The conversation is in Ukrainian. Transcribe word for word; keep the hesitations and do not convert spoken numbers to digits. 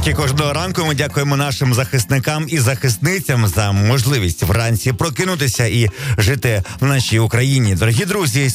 як і кожного ранку, ми дякуємо нашим захисникам і захисницям за можливість вранці прокинутися і жити в нашій Україні. Дорогі друзі,